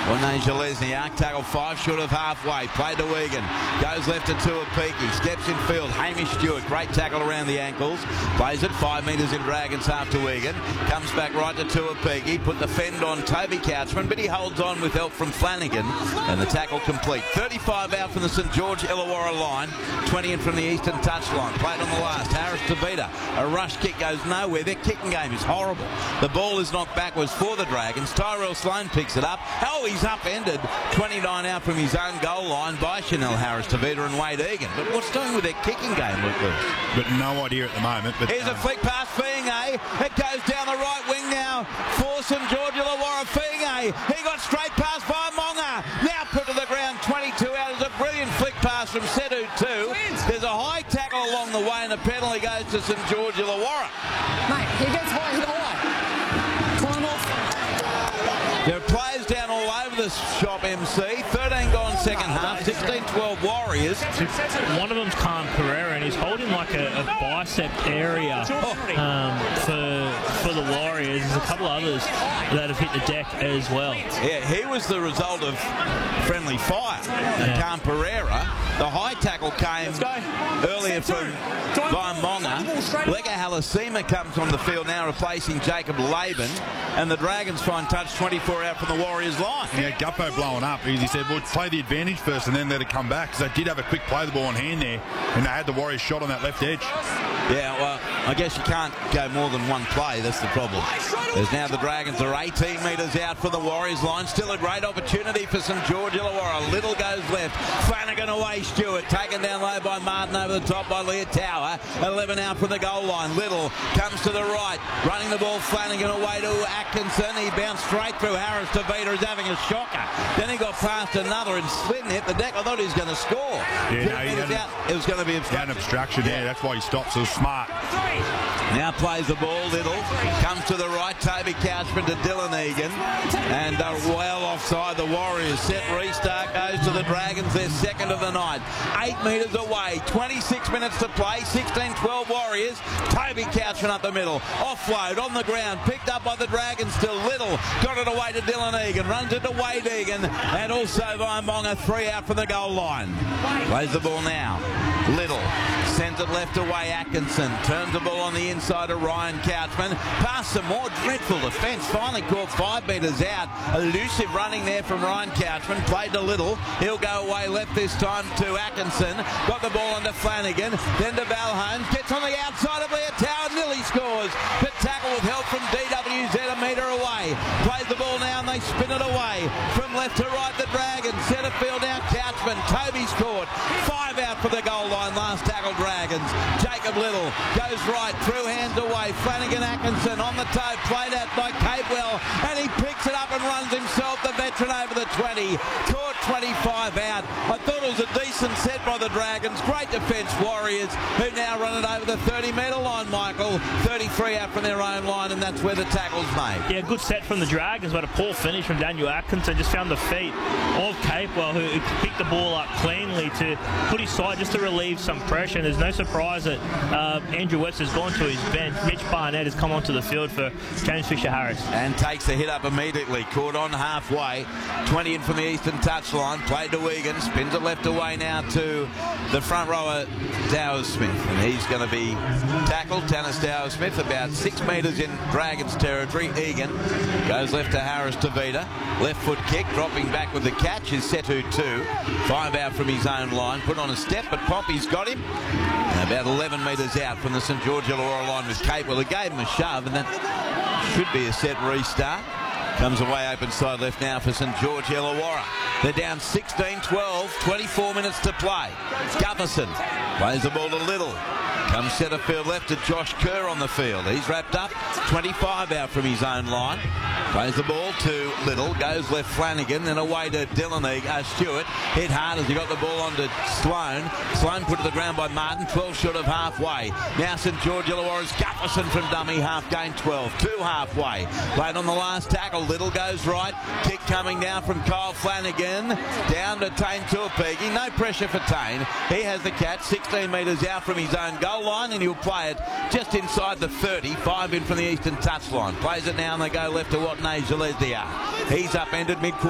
Watney Lesniak, tackle 5 short of halfway. Play to Egan. Goes left to Tuapiki. Steps in field. Hamish Stewart. Great tackle around the ankles. Plays it 5 metres in Dragons half to Egan. Comes back right to Tuapiki. Put the fend on Toby Couchman, but he holds on with help from Flanagan. And the tackle complete. 35 out from the St George Illawarra line. 20 in from the eastern touchline. Played on the last. Harris Tavita. A rush kick goes nowhere. Their kicking game is horrible. The ball is knocked backwards for the Dragons. Tyrell Sloan picks it up. Oh, he's upended. 29 out from his own goal line by Chanel Harris Tavita and Wade Egan. But what's doing with their kicking game, Luke Lewis? But no idea at the moment. But here's a flick past Fiinge. It goes down the right wing now for St George Illawarra. Fiinge. He got straight past by Monga. Now put to the ground. 22 out. Is a brilliant flick pass from Sedu too. There's a high tackle along the way and a penalty goes to St George Illawarra. Mate, he gets high, hit high. Climb off. There are players down all over the shop, MC. 13 gone second half. 16-12 Warriors. One of them's Khan Pereira, and he's holding like a bicep area for the Warriors. There's a couple others that have hit the deck as well. Yeah, he was the result of friendly fire. Khan Pereira. The high tackle came earlier from Vaimonga. Lega Halasima comes on the field now, replacing Jacob Laban. And the Dragons find touch 24 out from the Warriors line. Yeah, Guppo blowing up. He said, well, play the advantage first and then let it come back. Because they did have a quick play the ball in hand there. And they had the Warriors shot on that left edge. Yeah, well, I guess you can't go more than one play. That's the problem. As now the Dragons are 18 metres out from the Warriors line. Still a great opportunity for St George Illawarra. Little goes left. Flanagan away. Stewart taken down low by Martin, over the top by Leah Tower. 11 out from the goal line. Little comes to the right. Running the ball. Flanagan away to Atkinson. He bounced straight through. Harris Tavita is having a shocker. Then he got past another and slid and hit the deck. I thought he was going to score. It was going to be obstruction. Obstruction, yeah. That's why he stopped so smart. Now plays the ball. Little comes to the right. Toby Couchman to Dylan Egan. And well offside. The Warriors set restart goes to the Dragons. Their second of the night. 8 metres away. 26 minutes to play. 16-12 Warriors. Toby Couchman up the middle. Offload on the ground. Picked up by the Dragons. Still Little. Got it away to Dylan Egan. Runs it to Wade Egan. And also Vaimonga. 3 out from the goal line. Plays the ball now. Little sends it left away. Atkinson turns the ball on the inside of Ryan Couchman. Past some more dreadful defence. Finally caught 5 metres out. Elusive running there from Ryan Couchman. Played to Little. He'll go away left this time to Atkinson. Got the ball under Flanagan. Then to Balholmes. Gets on the outside of Leah Tower. Nearly scores. But tackle with help from DWZ a metre away. Plays the ball now and they spin it away. From left to right the Dragons. Centre field now Couchman. Toby's caught. 5 out for the goal line. Last tackle Dragons. Jacob Little goes right. Through hands away. Flanagan Atkinson on the toe. Played out by Capewell. And he picks it up and runs himself. The veteran over the 20. Caught 25 out. I thought it was a decent set by the Dragons. Great defence Warriors who now run it over the 30-metre line, Michael. 33 out from their own line and that's where the tackle's made. Yeah, good set from the Dragons, but a poor finish from Daniel Atkinson. Just found the feet of Capewell, who picked the ball up cleanly to put his side just to relieve some pressure. And there's no surprise that Andrew Webster's gone to his bench. Mitch Barnett has come onto the field for James Fisher-Harris. And takes the hit up immediately. Caught on halfway. 20 in from the eastern touchline. Played to Egan. Spins it left away now to the front rower, Dowers Smith. And he's going to be tackled. Tanis Dowers Smith about 6 metres in Dragons territory. Egan goes left to Harris Tavita. Left foot kick. Dropping back with the catch is Setu 2. 5 out from his own line. Put on a step, but Pompey's got him. And about 11 metres out from the St George Illawarra line with Capewell. He gave him a shove and that should be a set restart. Comes away open side left now for St George Illawarra. They're down 16-12, 24 minutes to play. Gutherson plays the ball to Little. Comes centre field left to Josh Kerr on the field. He's wrapped up. 25 out from his own line. Plays the ball to Little. Goes left Flanagan. Then away to Dylan Stewart. Hit hard as he got the ball onto Sloan. Sloan put to the ground by Martin. 12 short of halfway. Now St George Illawarra's Gutherson from dummy. Half gain 12. 2 halfway. Played on the last tackle. Little goes right. Kick coming down from Kyle Flanagan. Down to Tane Tuapiki. No pressure for Tane. He has the catch. 16 metres out from his own goal line and he'll play it just inside the 30. 5 in from the eastern touchline. Plays it now and they go left to Watney Zalesia. He's upended mid-court.